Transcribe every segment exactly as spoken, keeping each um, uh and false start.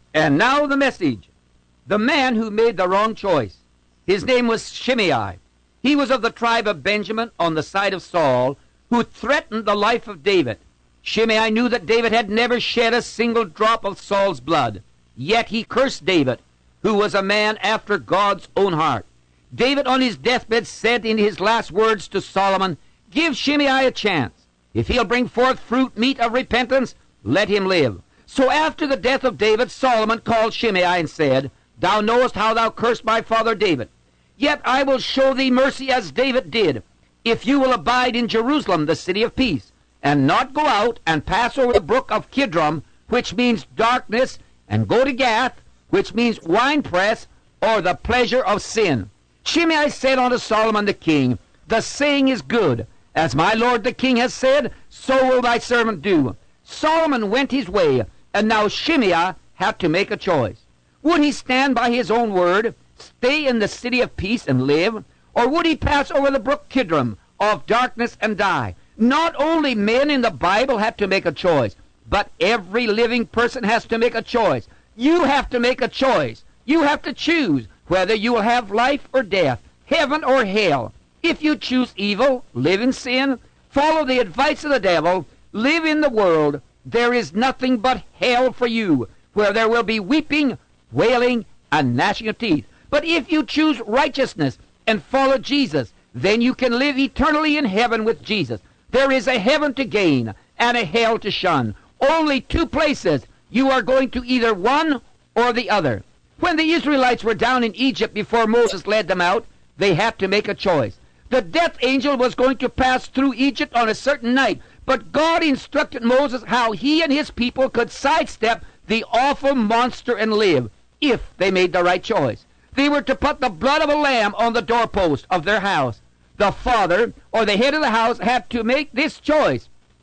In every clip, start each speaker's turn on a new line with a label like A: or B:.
A: And now the message. The man who made the wrong choice. His name was Shimei. He was of the tribe of Benjamin on the side of Saul, who threatened the life of David. Shimei knew that David had never shed a single drop of Saul's blood. Yet he cursed David, who was a man after God's own heart. David on his deathbed said in his last words to Solomon, "Give Shimei a chance. If he'll bring forth fruit meat of repentance, let him live." So after the death of David, Solomon called Shimei and said, "Thou knowest how thou cursed my father David. Yet I will show thee mercy as David did, if you will abide in Jerusalem, the city of peace, and not go out and pass over the brook of Kidron, which means darkness, and go to Gath, which means winepress, or the pleasure of sin." Shimei said unto Solomon the king, "The saying is good. As my lord the king has said, so will thy servant do." Solomon went his way, and now Shimei had to make a choice. Would he stand by his own word, stay in the city of peace and live, or would he pass over the brook Kidron of darkness and die? Not only men in the Bible have to make a choice, but every living person has to make a choice. You have to make a choice. You have to choose whether you will have life or death, heaven or hell. If you choose evil, live in sin, follow the advice of the devil, live in the world, there is nothing but hell for you, where there will be weeping, wailing, and gnashing of teeth. But if you choose righteousness and follow Jesus, then you can live eternally in heaven with Jesus. There is a heaven to gain and a hell to shun. Only two places. You are going to either one or the other. When the Israelites were down in Egypt before Moses led them out, they had to make a choice. The death angel was going to pass through Egypt on a certain night, but God instructed Moses how he and his people could sidestep the awful monster and live, if they made the right choice. They were to put the blood of a lamb on the doorpost of their house. The father, or the head of the house, had to make this choice.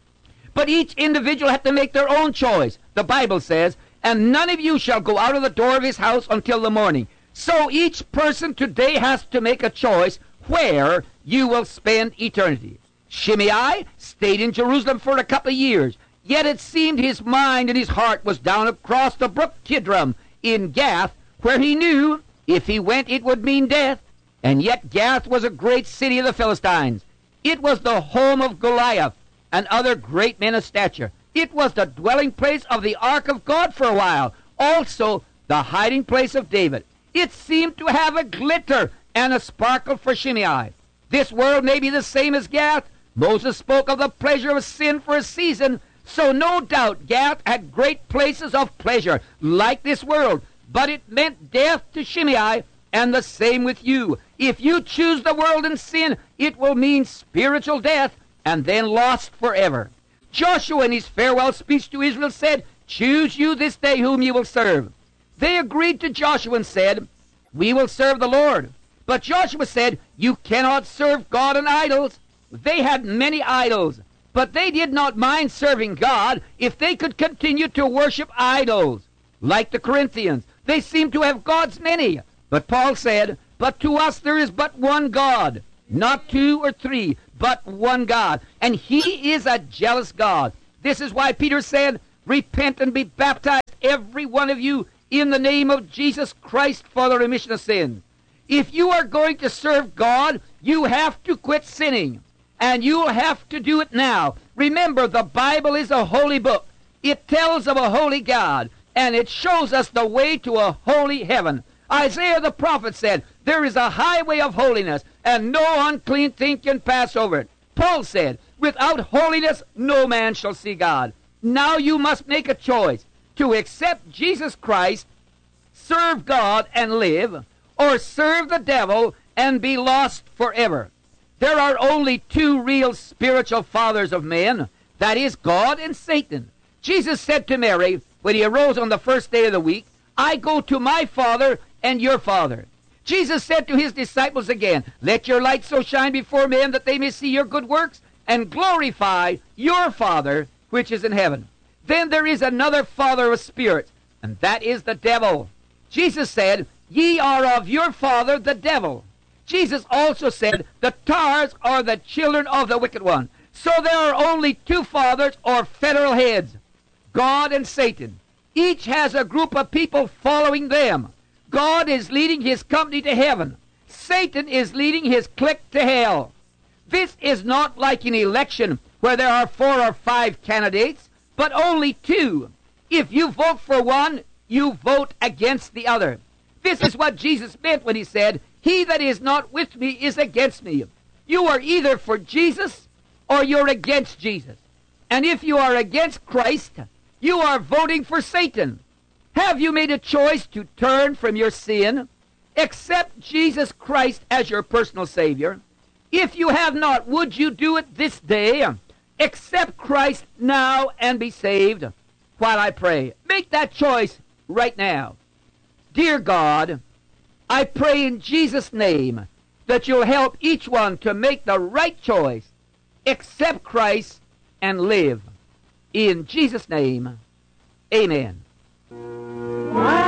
A: But each individual had to make their own choice. The Bible says, "And none of you shall go out of the door of his house until the morning." So each person today has to make a choice where you will spend eternity. Shimei stayed in Jerusalem for a couple of years, yet it seemed his mind and his heart was down across the brook Kidron in Gath, where he knew if he went it would mean death. And yet Gath was a great city of the Philistines. It was the home of Goliath and other great men of stature. It was the dwelling place of the ark of God for a while, also the hiding place of David. It seemed to have a glitter and a sparkle for Shimei. This world may be the same as Gath. Moses spoke of the pleasure of sin for a season, so no doubt Gath had great places of pleasure, like this world, but it meant death to Shimei, and the same with you. If you choose the world and sin, it will mean spiritual death, and then lost forever. Joshua in his farewell speech to Israel said, "Choose you this day whom you will serve." They agreed to Joshua and said, "We will serve the Lord." But Joshua said, "You cannot serve God and idols." They had many idols, but they did not mind serving God if they could continue to worship idols. Like the Corinthians, they seemed to have gods many. But Paul said, "But to us there is but one God, not two or three, but one God, and he is a jealous God." This is why Peter said, "Repent and be baptized, every one of you, in the name of Jesus Christ for the remission of sins." If you are going to serve God, you have to quit sinning, and you'll have to do it now. Remember, the Bible is a holy book. It tells of a holy God, and it shows us the way to a holy heaven. Isaiah the prophet said, "There is a highway of holiness, and no unclean thing can pass over it." Paul said, "Without holiness no man shall see God." Now you must make a choice to accept Jesus Christ, serve God and live, or serve the devil and be lost forever. There are only two real spiritual fathers of men, that is God and Satan. Jesus said to Mary when he arose on the first day of the week, "I go to my Father and your Father." Jesus said to his disciples again, "Let your light so shine before men that they may see your good works and glorify your Father which is in heaven." Then there is another father of spirits, and that is the devil. Jesus said, "Ye are of your father the devil." Jesus also said, "The tares are the children of the wicked one." So there are only two fathers or federal heads, God and Satan. Each has a group of people following them. God is leading his company to heaven. Satan is leading his clique to hell. This is not like an election where there are four or five candidates, but only two. If you vote for one, you vote against the other. This is what Jesus meant when he said, "He that is not with me is against me." You are either for Jesus or you're against Jesus. And if you are against Christ, you are voting for Satan. Have you made a choice to turn from your sin? Accept Jesus Christ as your personal Savior. If you have not, would you do it this day? Accept Christ now and be saved while I pray. Make that choice right now. Dear God, I pray in Jesus' name that you'll help each one to make the right choice, accept Christ, and live. In Jesus' name, amen.
B: Wow.